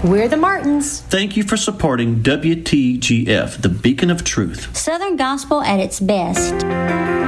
We're the Martins. Thank you for supporting WTGF, the beacon of truth. Southern gospel at its best.